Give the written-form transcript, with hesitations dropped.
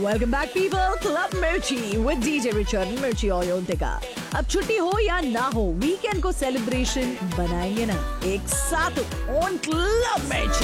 Welcome back people, club मिर्ची with DJ Richard मिर्ची और योंतिका। अब छुट्टी हो या ना हो, वीकेंड को सेलिब्रेशन बनाएंगे ना एक साथ ऑन क्लब मिर्ची।